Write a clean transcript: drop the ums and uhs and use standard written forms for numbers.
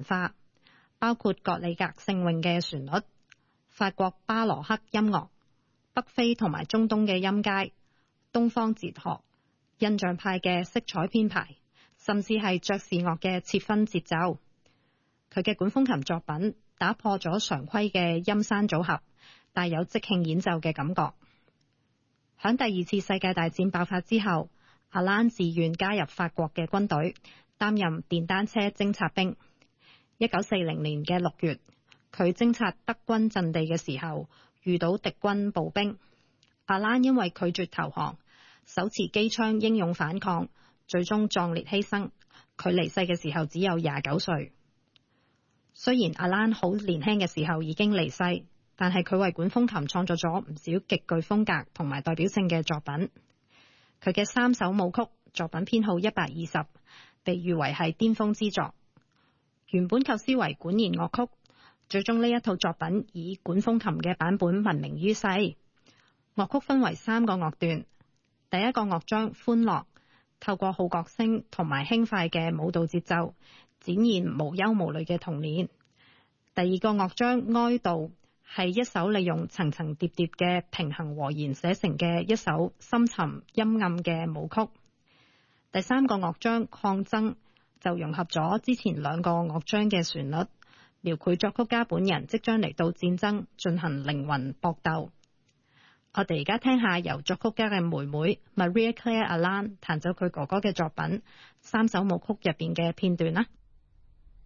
化，包括格里格聖詠嘅旋律、法國巴羅克音樂、北非同埋中東嘅音階、東方哲學、印象派嘅色彩編排，甚至係爵士樂嘅切分節奏。佢嘅管風琴作品打破咗常規嘅音山組合，帶有即興演奏嘅感覺。響第二次世界大戰爆發之後，阿蘭自願加入法國嘅軍隊，擔任電單車偵察兵。1940年嘅6月，佢偵察德軍陣地嘅時候，遇到敵軍步兵。阿蘭因為拒絕投降，手持機槍英勇反抗，最終壯烈犧牲。佢離世嘅時候只有29歲。雖然阿蘭好年輕嘅時候已經離世，但係佢為管風琴創作咗唔少極具風格同埋代表性嘅作品。佢嘅3首舞曲作品編號120，被譽為係巔峰之作。原本構思為管弦樂曲，最終呢一套作品以管風琴嘅版本聞名於世。樂曲分為3個樂段，第一個樂章歡樂，透過號角聲同埋輕快嘅舞蹈節奏，展現無憂無慮嘅童年。第二個樂章哀悼，係一首利用層層疊疊嘅平衡和弦寫成嘅一首深沉陰暗嘅舞曲。第三個樂章抗爭，就融合咗之前2個樂章嘅旋律，描繪作曲家本人即將嚟到戰爭進行靈魂搏鬥。我哋而家聽下由作曲家嘅妹妹 Marie Claire Alain 彈奏佢哥哥嘅作品3首舞曲入邊嘅片段啦。